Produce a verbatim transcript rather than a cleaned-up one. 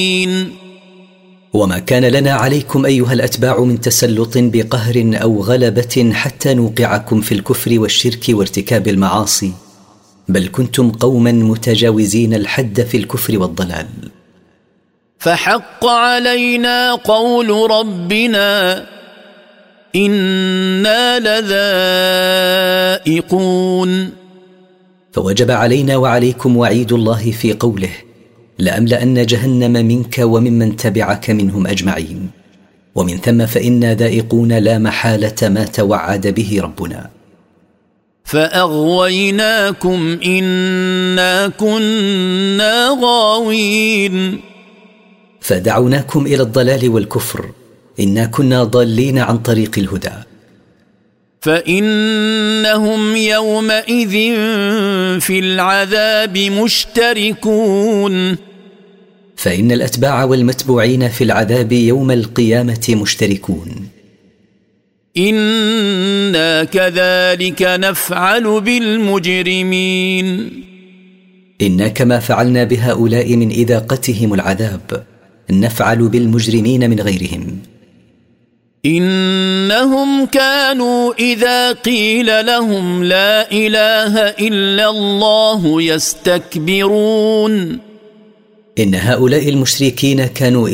وما كان لنا عليكم أيها الأتباع من تسلط بقهر أو غلبة حتى نوقعكم في الكفر والشرك وارتكاب المعاصي، بل كنتم قوما متجاوزين الحد في الكفر والضلال. فحق علينا قول ربنا إنا لذائقون. فوجب علينا وعليكم وعيد الله في قوله لأملأن جهنم منك وممن تبعك منهم أجمعين، ومن ثم فإنا ذائقون لا محالة ما توعد به ربنا. فأغويناكم إنا كنا غاوين. فدعوناكم إلى الضلال والكفر، إنا كنا ضالين عن طريق الهدى. فإنهم يومئذ في العذاب مشتركون. فإن الأتباع والمتبوعين في العذاب يوم القيامة مشتركون. إنا كذلك نفعل بالمجرمين. إنا كما فعلنا بهؤلاء من إذاقتهم العذاب نفعل بالمجرمين من غيرهم. إنهم كانوا إذا قيل لهم لا إله إلا الله يستكبرون. إن هؤلاء المشركين كانوا